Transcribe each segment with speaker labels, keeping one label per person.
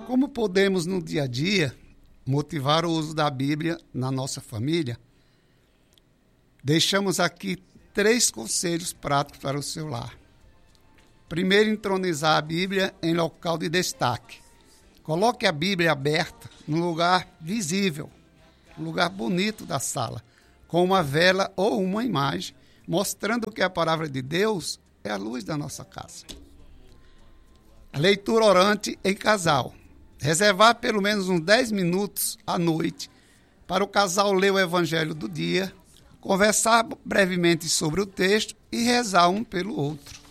Speaker 1: Como podemos, no dia a dia, motivar o uso da Bíblia na nossa família? Deixamos aqui 3 conselhos práticos para o seu lar. Primeiro, entronizar a Bíblia em local de destaque. Coloque a Bíblia aberta num lugar visível, um lugar bonito da sala, com uma vela ou uma imagem, mostrando que a palavra de Deus é a luz da nossa casa. A leitura orante em casal. Reservar pelo menos uns 10 minutos à noite para o casal ler o evangelho do dia, conversar brevemente sobre o texto e rezar um pelo outro.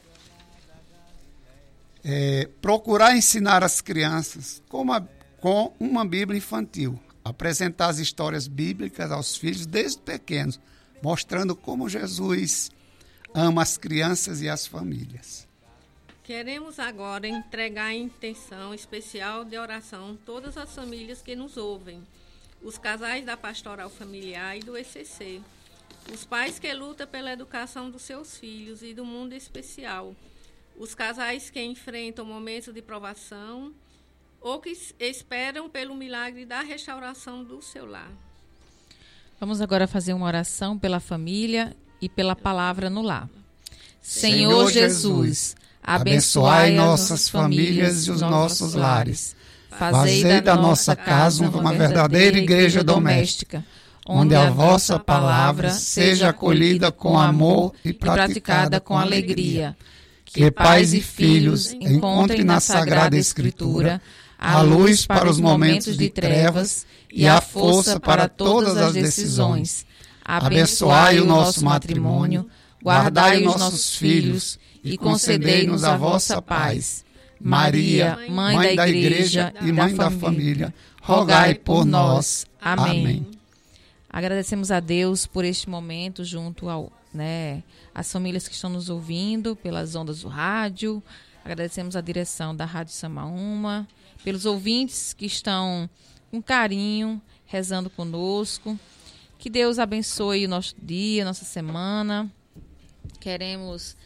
Speaker 1: Procurar ensinar as crianças com uma Bíblia infantil. Apresentar as histórias bíblicas aos filhos desde pequenos, mostrando como Jesus ama as crianças e as famílias.
Speaker 2: Queremos agora entregar a intenção especial de oração a todas as famílias que nos ouvem, os casais da Pastoral Familiar e do ECC, os pais que lutam pela educação dos seus filhos e do mundo especial, os casais que enfrentam momentos de provação ou que esperam pelo milagre da restauração do seu lar.
Speaker 3: Vamos agora fazer uma oração pela família e pela palavra no lar. Senhor Jesus, abençoai nossas famílias e os nossos lares. Fazei da nossa casa uma verdadeira igreja doméstica, onde a vossa palavra seja acolhida com amor e praticada com alegria. Que pais e filhos encontrem na Sagrada Escritura a luz para os momentos de trevas e a força para todas as decisões. Abençoai o nosso matrimônio, guardai os nossos filhos e concedei-nos a vossa paz. Maria, Mãe da Igreja e Mãe da Família, rogai por nós. Amém. Agradecemos a Deus por este momento junto às famílias que estão nos ouvindo pelas ondas do rádio. Agradecemos a direção da Rádio Samaúma, pelos ouvintes que estão com carinho rezando conosco. Que Deus abençoe o nosso dia, nossa semana. Queremos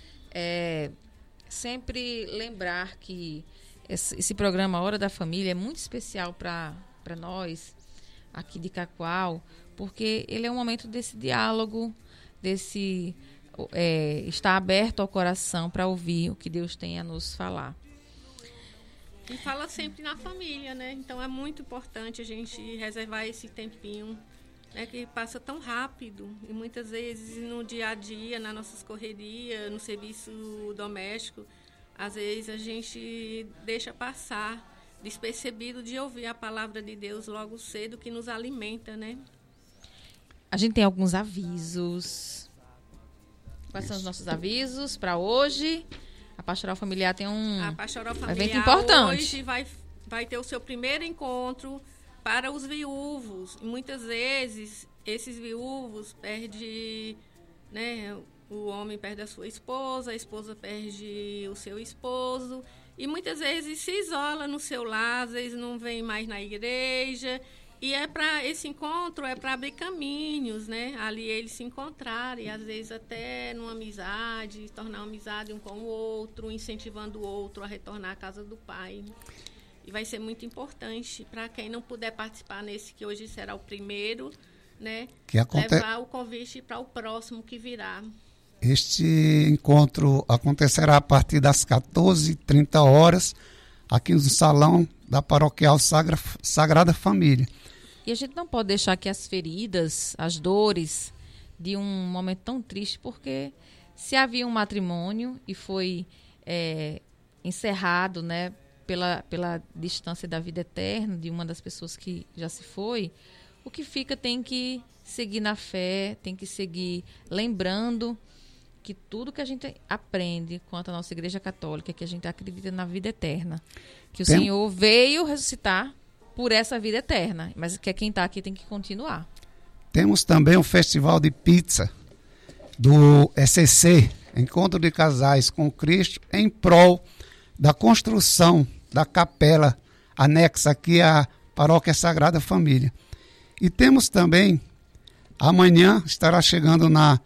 Speaker 3: sempre lembrar que esse programa Hora da Família é muito especial para nós aqui de Cacoal, porque ele é um momento desse diálogo, estar aberto ao coração para ouvir o que Deus tem a nos falar.
Speaker 2: E fala sempre na família, né? Então é muito importante a gente reservar esse tempinho, né, que passa tão rápido. E muitas vezes no dia a dia, nas nossas correrias, no serviço doméstico, às vezes a gente deixa passar despercebido de ouvir a palavra de Deus logo cedo, que nos alimenta, né?
Speaker 3: A gente tem alguns avisos. Quais são os nossos avisos para hoje? A Pastoral Familiar tem um evento importante.
Speaker 2: Hoje vai ter o seu primeiro encontro para os viúvos. E muitas vezes, esses viúvos perdem, né, o homem perde a sua esposa, a esposa perde o seu esposo. E muitas vezes se isola no seu lar, às vezes não vem mais na igreja. E esse encontro é para abrir caminhos, né? Ali eles se encontrarem, às vezes até numa amizade, tornar uma amizade um com o outro, incentivando o outro a retornar à casa do pai. E vai ser muito importante para quem não puder participar nesse, que hoje será o primeiro, né? Levar o convite para o próximo que virá.
Speaker 1: Este encontro acontecerá a partir das 14h30, aqui no salão da Paroquial Sagrada Família.
Speaker 3: E a gente não pode deixar que as feridas, as dores de um momento tão triste, porque se havia um matrimônio e foi encerrado, né, pela distância da vida eterna de uma das pessoas que já se foi, o que fica tem que seguir na fé, tem que seguir lembrando que tudo que a gente aprende quanto à nossa Igreja Católica, que a gente acredita na vida eterna, que o Senhor veio ressuscitar por essa vida eterna, mas que quem está aqui tem que continuar.
Speaker 1: Temos também um festival de pizza do ECC, Encontro de Casais com Cristo, em prol da construção da capela anexa aqui à Paróquia Sagrada Família. E temos também, amanhã estará chegando na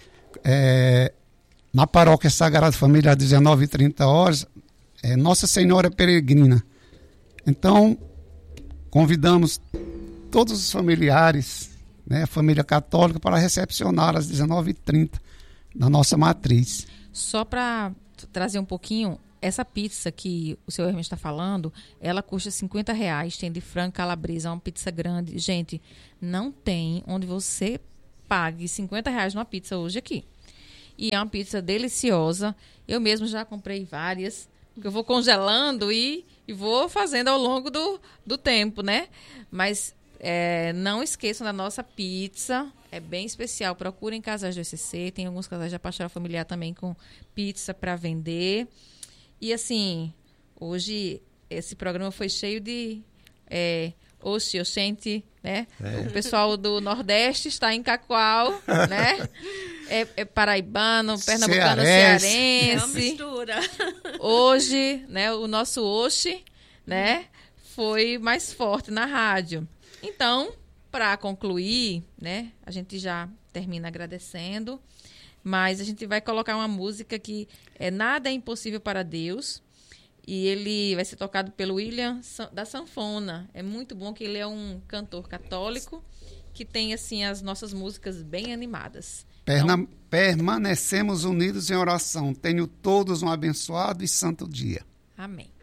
Speaker 1: Paróquia Sagrada Família às 19h30, Nossa Senhora Peregrina. Então, convidamos todos os familiares, né, a família católica, para recepcionar às 19h30 na nossa matriz.
Speaker 3: Só para trazer um pouquinho, essa pizza que o senhor Hermes está falando, ela custa R$50, tem de frango calabresa, uma pizza grande. Gente, não tem onde você pague R$50 numa pizza hoje aqui. E é uma pizza deliciosa. Eu mesmo já comprei várias, que eu vou congelando e vou fazendo ao longo do tempo, né? Mas não esqueçam da nossa pizza, é bem especial. Procurem casais do ECC, tem alguns casais da pastoral familiar também com pizza para vender. E assim, hoje esse programa foi cheio de oxente, né? O pessoal do Nordeste está em Cacoal, né? É paraibano, pernambucano, cearense.
Speaker 2: É uma mistura.
Speaker 3: Hoje, né, o nosso oxe, né, foi mais forte na rádio. Então, para concluir, né, a gente já termina agradecendo, mas a gente vai colocar uma música que Nada é Impossível para Deus, e ele vai ser tocado pelo William da Sanfona. É muito bom que ele é um cantor católico que tem assim as nossas músicas bem animadas. Então,
Speaker 1: permanecemos unidos em oração. Tenho todos um abençoado e santo dia.
Speaker 3: Amém.